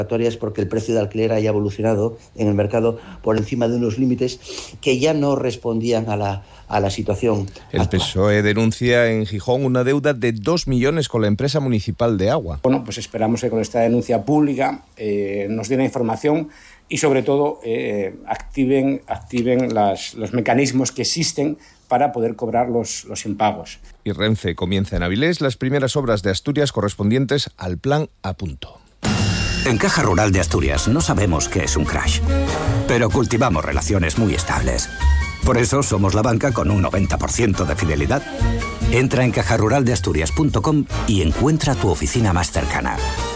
Porque el precio de alquiler haya evolucionado en el mercado por encima de unos límites que ya no respondían a la situación El actual. PSOE denuncia en Gijón una deuda de 2 millones con la empresa municipal de agua. Bueno, pues esperamos que con esta denuncia pública nos den la información y sobre todo activen los mecanismos que existen para poder cobrar los impagos. Y Renfe comienza en Avilés las primeras obras de Asturias correspondientes al plan A punto. En Caja Rural de Asturias no sabemos qué es un crash, pero cultivamos relaciones muy estables. Por eso somos la banca con un 90% de fidelidad. Entra en cajaruraldeasturias.com y encuentra tu oficina más cercana.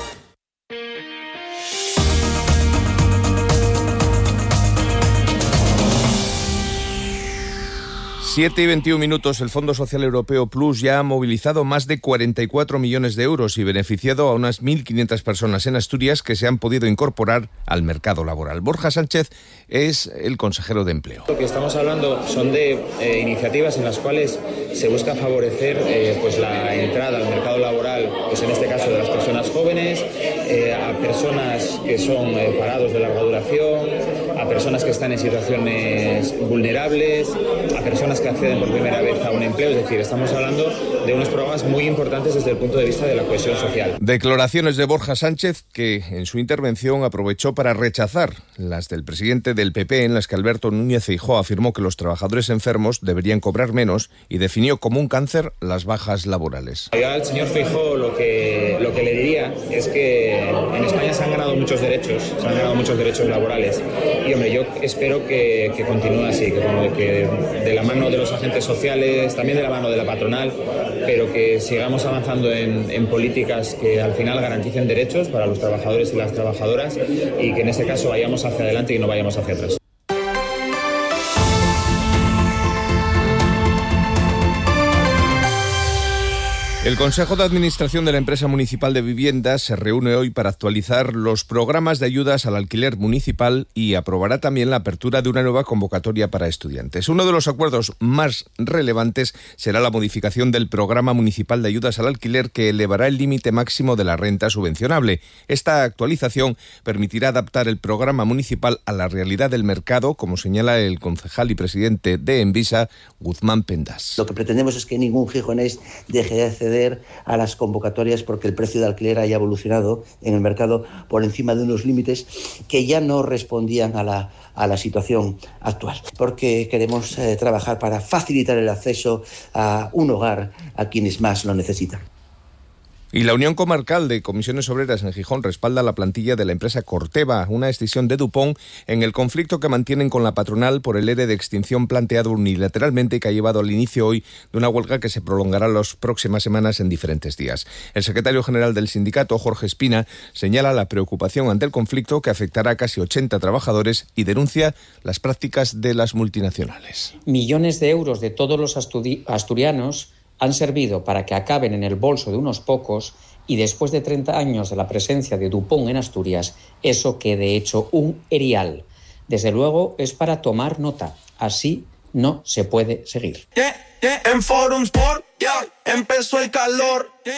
7:21. El Fondo Social Europeo Plus ya ha movilizado más de 44 millones de euros y beneficiado a unas 1.500 personas en Asturias que se han podido incorporar al mercado laboral. Borja Sánchez es el consejero de Empleo. Lo que estamos hablando son de iniciativas en las cuales se busca favorecer pues la entrada al mercado laboral, pues en este caso de las personas jóvenes, a personas que son parados de larga duración, a personas que están en situaciones vulnerables, a personas que acceden por primera vez a un empleo. Es decir, estamos hablando de unos programas muy importantes desde el punto de vista de la cohesión social. Declaraciones de Borja Sánchez, que en su intervención aprovechó para rechazar las del presidente del PP, en las que Alberto Núñez Feijóo afirmó que los trabajadores enfermos deberían cobrar menos y definió como un cáncer las bajas laborales. Yo al señor Feijóo lo que le diría es que en España se han ganado muchos derechos laborales y hombre, yo espero que continúe así, que de la mano de los agentes sociales, también de la mano de la patronal, pero que sigamos avanzando en políticas que al final garanticen derechos para los trabajadores y las trabajadoras y que en este caso vayamos hacia adelante y no vayamos hacia atrás. El Consejo de Administración de la Empresa Municipal de Viviendas se reúne hoy para actualizar los programas de ayudas al alquiler municipal y aprobará también la apertura de una nueva convocatoria para estudiantes. Uno de los acuerdos más relevantes será la modificación del Programa Municipal de Ayudas al Alquiler, que elevará el límite máximo de la renta subvencionable. Esta actualización permitirá adaptar el programa municipal a la realidad del mercado, como señala el concejal y presidente de Envisa, Guzmán Pendas. Lo que pretendemos es que ningún gijonés deje de acceder a las convocatorias porque el precio de alquiler haya evolucionado en el mercado por encima de unos límites que ya no respondían a la situación actual. Porque queremos trabajar para facilitar el acceso a un hogar a quienes más lo necesitan. Y la Unión Comarcal de Comisiones Obreras en Gijón respalda la plantilla de la empresa Corteva, una escisión de Dupont, en el conflicto que mantienen con la patronal por el ERE de extinción planteado unilateralmente y que ha llevado al inicio hoy de una huelga que se prolongará las próximas semanas en diferentes días. El secretario general del sindicato, Jorge Espina, señala la preocupación ante el conflicto que afectará a casi 80 trabajadores y denuncia las prácticas de las multinacionales. Millones de euros de todos los asturianos han servido para que acaben en el bolso de unos pocos y después de 30 años de la presencia de Dupont en Asturias, eso quede hecho un erial. Desde luego es para tomar nota. Así no se puede seguir. En Forum Sport, empezó el calor.